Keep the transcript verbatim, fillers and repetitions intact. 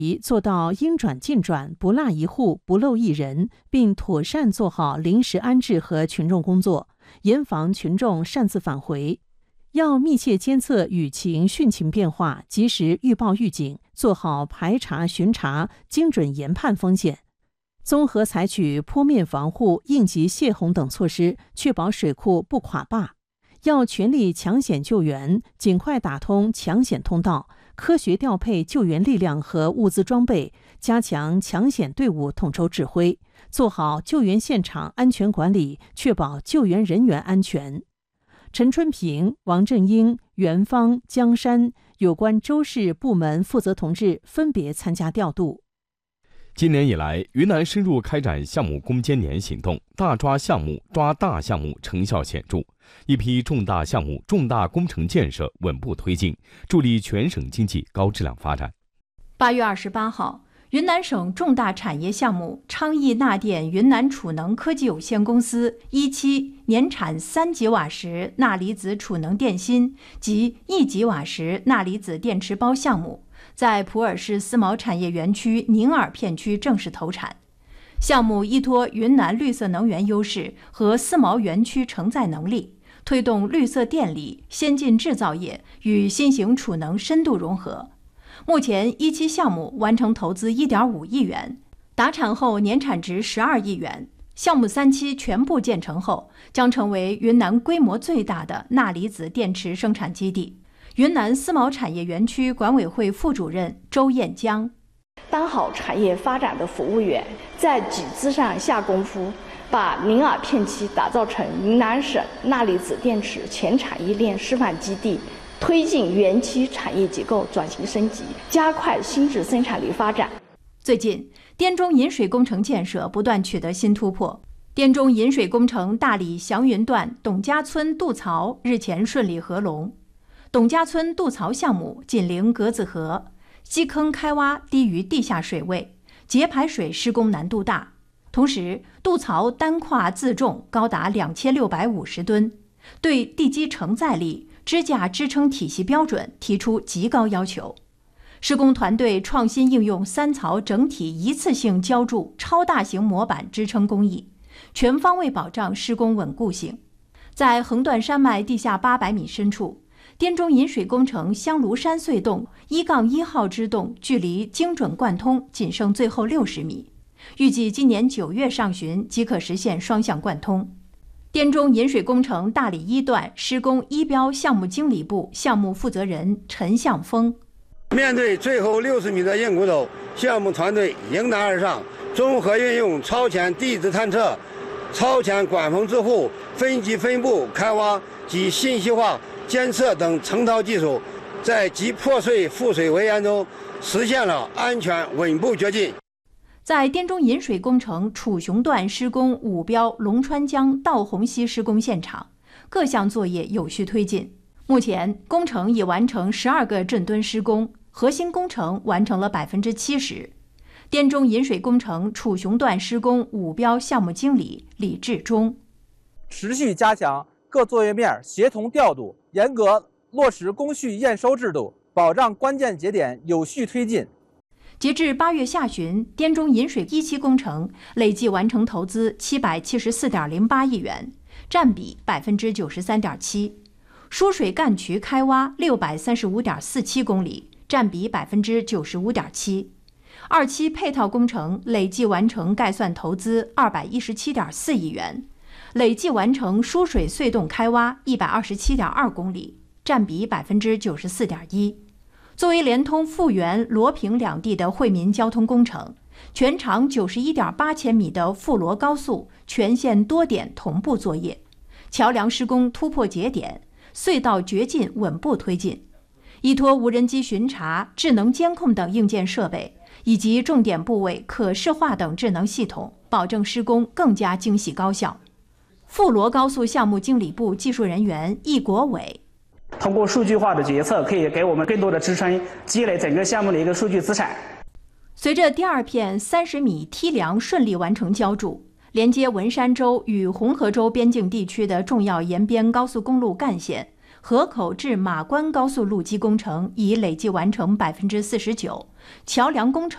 做到应转尽转，不落一户，不漏一人，并妥善做好临时安置和群众工作，严防群众擅自返回。要密切监测雨情汛情变化，及时预报预警，做好排查巡查，精准研判风险。综合采取坡面防护、应急泄洪等措施，确保水库不垮坝。要全力抢险救援，尽快打通抢险通道，科学调配救援力量和物资装备，加强抢险队伍统筹指挥，做好救援现场安全管理，确保救援人员安全。陈春平、王正英、袁芳、江山有关州市部门负责同志分别参加调度。 今年以来，云南深入开展项目攻坚年行动，大抓项目、抓大项目成效显著，一批重大项目、重大工程建设稳步推进，助力全省经济高质量发展。 八月二十八号，云南省重大产业项目昌邑钠电云南储能科技有限公司一期年产三吉瓦时钠离子储能电芯及一吉瓦时钠离子电池包项目，在普洱市思茅产业园区宁洱片区正式投产。项目依托云南绿色能源优势和思茅园区承载能力，推动绿色电力、先进制造业与新型储能深度融合。目前一期项目完成投资 一点五亿元，达产后年产值十二亿元。项目三期全部建成后，将成为云南规模最大的钠离子电池生产基地。云南思茅产业园区管委会副主任周艳江： 当好产业发展的服务员，在底子上下功夫，把宁洱片区打造成云南省钠离子电池全产业链示范基地，推进园区产业结构转型升级，加快新质生产力发展。 最近，滇中引水工程建设不断取得新突破。滇中引水工程大理祥云段董家村渡槽日前顺利合龙。董家村渡槽项目紧邻格子河，基坑开挖低于地下水位，节排水施工难度大。同时，渡槽单跨自重高达两千六百五十吨，对地基承载力、支架支撑体系标准提出极高要求。施工团队创新应用三槽整体一次性浇筑超大型模板支撑工艺，全方位保障施工稳固性。在横断山脉地下八百米深处，滇中引水工程香炉山隧洞一杠一号支洞距离精准贯通仅剩最后六十米，预计今年九月上旬即可实现双向贯通。滇中引水工程大理一段施工一标项目经理部项目负责人陈向峰： 面对最后六十米的硬骨头，项目团队迎难而上，综合运用超前地质探测、超前管风支护、分级分布开挖及信息化监测等成套技术，在集破碎覆水为研中实现了安全稳步跃进。 在滇中引水工程楚雄段施工五标龙川江道洪溪施工现场，各项作业有序推进。目前，工程已完成十二个镇墩施工，核心工程完成了百分之七十。滇中引水工程楚雄段施工五标项目经理李志忠： 持续加强各作业面协同调度，严格落实工序验收制度，保障关键节点有序推进。 截至八月下旬，滇中引水一期工程累计完成投资七百七十四点零八亿元，占比百分之九十三点七；输水干渠开挖六百三十五点四七公里，占比百分之九十五点七。二期配套工程累计完成概算投资二百一十七点四亿元，累计完成输水隧洞开挖一百二十七点二公里，占比百分之九十四点一。作为连通富源、罗平两地的惠民交通工程，全长九十一点八千米的富罗高速全线多点同步作业，桥梁施工突破节点，隧道掘进稳步推进。依托无人机巡查、智能监控等硬件设备，以及重点部位可视化等智能系统，保证施工更加精细高效。富罗高速项目经理部技术人员易国伟： 通过数据化的决策，可以给我们更多的支撑，积累整个项目的一个数据资产。 随着第二片三十米梯梁顺利完成浇筑，连接文山州与红河州边境地区的重要沿边高速公路干线河口至马关高速路基工程已累计完成百分之四十九，桥梁工程